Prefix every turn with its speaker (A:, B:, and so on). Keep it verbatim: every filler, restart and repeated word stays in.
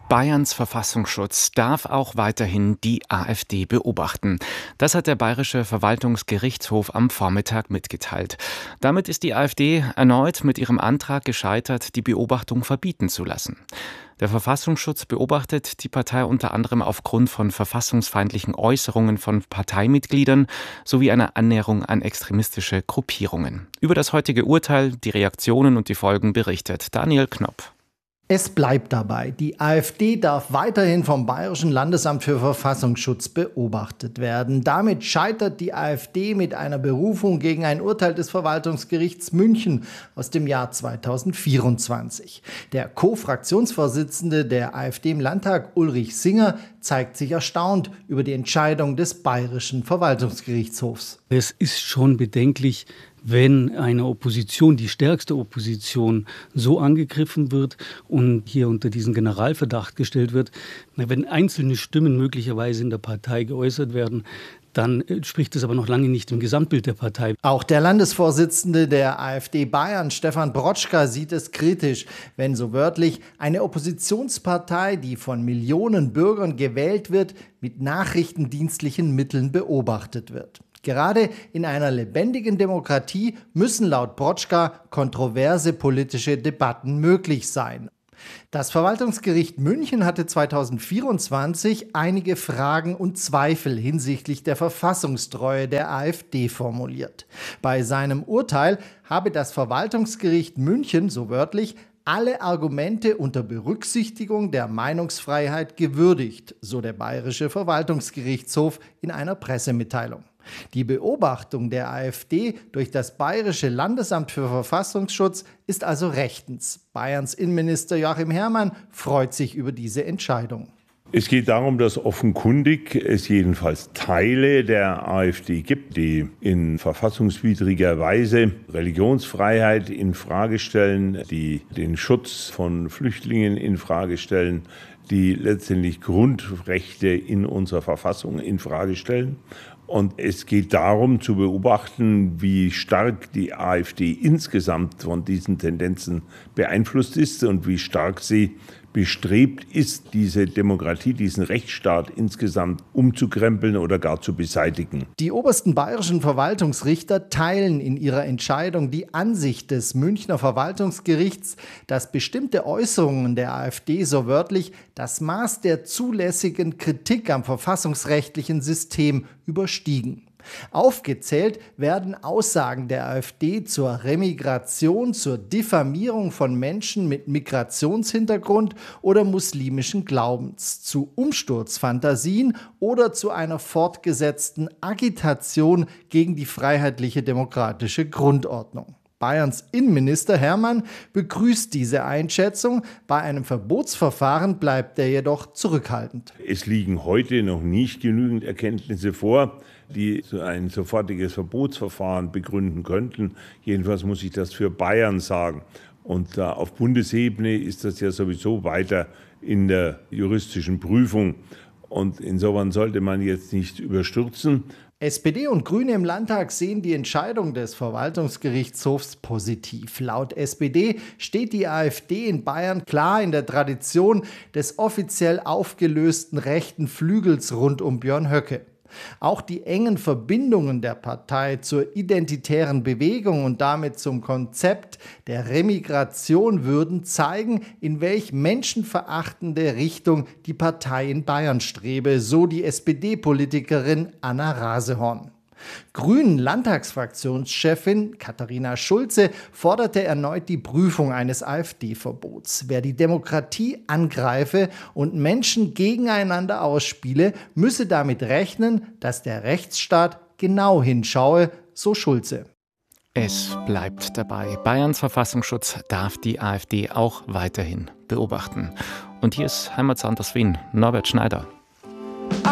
A: Bayerns Verfassungsschutz darf auch weiterhin die AfD beobachten. Das hat der Bayerische Verwaltungsgerichtshof am Vormittag mitgeteilt. Damit ist die AfD erneut mit ihrem Antrag gescheitert, die Beobachtung verbieten zu lassen. Der Verfassungsschutz beobachtet die Partei unter anderem aufgrund von verfassungsfeindlichen Äußerungen von Parteimitgliedern sowie einer Annäherung an extremistische Gruppierungen. Über das heutige Urteil, die Reaktionen und die Folgen berichtet Daniel Knopp.
B: Es bleibt dabei, die AfD darf weiterhin vom Bayerischen Landesamt für Verfassungsschutz beobachtet werden. Damit scheitert die AfD mit einer Berufung gegen ein Urteil des Verwaltungsgerichts München aus dem Jahr zweitausendvierundzwanzig. Der Co-Fraktionsvorsitzende der AfD im Landtag, Ulrich Singer, zeigt sich erstaunt über die Entscheidung des Bayerischen Verwaltungsgerichtshofs.
C: Es ist schon bedenklich, wenn eine Opposition, die stärkste Opposition, so angegriffen wird und hier unter diesen Generalverdacht gestellt wird. Wenn einzelne Stimmen möglicherweise in der Partei geäußert werden, dann spricht es aber noch lange nicht im Gesamtbild der Partei.
B: Auch der Landesvorsitzende der AfD Bayern, Stefan Brotschka, sieht es kritisch, wenn so wörtlich eine Oppositionspartei, die von Millionen Bürgern gewählt wird, mit nachrichtendienstlichen Mitteln beobachtet wird. Gerade in einer lebendigen Demokratie müssen laut Brotschka kontroverse politische Debatten möglich sein. Das Verwaltungsgericht München hatte zweitausendvierundzwanzig einige Fragen und Zweifel hinsichtlich der Verfassungstreue der AfD formuliert. Bei seinem Urteil habe das Verwaltungsgericht München, so wörtlich, alle Argumente unter Berücksichtigung der Meinungsfreiheit gewürdigt, so der Bayerische Verwaltungsgerichtshof in einer Pressemitteilung. Die Beobachtung der AfD durch das Bayerische Landesamt für Verfassungsschutz ist also rechtens. Bayerns Innenminister Joachim Herrmann freut sich über diese Entscheidung.
D: Es geht darum, dass offenkundig es jedenfalls Teile der AfD gibt, die in verfassungswidriger Weise Religionsfreiheit infrage stellen, die den Schutz von Flüchtlingen infrage stellen, die letztendlich Grundrechte in unserer Verfassung infrage stellen. Und es geht darum zu beobachten, wie stark die AfD insgesamt von diesen Tendenzen beeinflusst ist und wie stark sie bestrebt ist, diese Demokratie, diesen Rechtsstaat insgesamt umzukrempeln oder gar zu beseitigen.
B: Die obersten bayerischen Verwaltungsrichter teilen in ihrer Entscheidung die Ansicht des Münchner Verwaltungsgerichts, dass bestimmte Äußerungen der AfD so wörtlich das Maß der zulässigen Kritik am verfassungsrechtlichen System überstiegen. Aufgezählt werden Aussagen der AfD zur Remigration, zur Diffamierung von Menschen mit Migrationshintergrund oder muslimischen Glaubens, zu Umsturzfantasien oder zu einer fortgesetzten Agitation gegen die freiheitliche demokratische Grundordnung. Bayerns Innenminister Herrmann begrüßt diese Einschätzung. Bei einem Verbotsverfahren bleibt er jedoch zurückhaltend.
D: Es liegen heute noch nicht genügend Erkenntnisse vor, die ein sofortiges Verbotsverfahren begründen könnten. Jedenfalls muss ich das für Bayern sagen. Und äh, auf Bundesebene ist das ja sowieso weiter in der juristischen Prüfung. Und insofern sollte man jetzt nicht überstürzen.
B: S P D und Grüne im Landtag sehen die Entscheidung des Verwaltungsgerichtshofs positiv. Laut S P D steht die AfD in Bayern klar in der Tradition des offiziell aufgelösten rechten Flügels rund um Björn Höcke. Auch die engen Verbindungen der Partei zur identitären Bewegung und damit zum Konzept der Remigration würden zeigen, in welch menschenverachtende Richtung die Partei in Bayern strebe, so die S P D-Politikerin Anna Rasehorn. Grünen-Landtagsfraktionschefin Katharina Schulze forderte erneut die Prüfung eines AfD-Verbots. Wer die Demokratie angreife und Menschen gegeneinander ausspiele, müsse damit rechnen, dass der Rechtsstaat genau hinschaue, so Schulze.
A: Es bleibt dabei. Bayerns Verfassungsschutz darf die AfD auch weiterhin beobachten. Und hier ist Heimatsound aus Wien, Norbert Schneider.